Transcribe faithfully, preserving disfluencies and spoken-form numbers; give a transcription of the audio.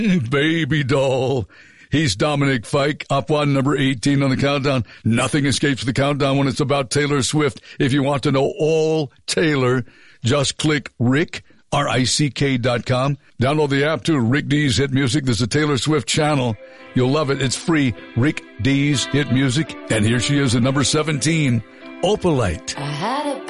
Baby doll. He's Dominic Fike, up one, number eighteen on the countdown. Nothing escapes the countdown when it's about Taylor Swift. If you want to know all Taylor, just click Rick, R I C K dot com. Download the app too, Rick D's Hit Music. There's a Taylor Swift channel. You'll love it. It's free. Rick D's Hit Music. And here she is at number seventeen, Opalite. I had a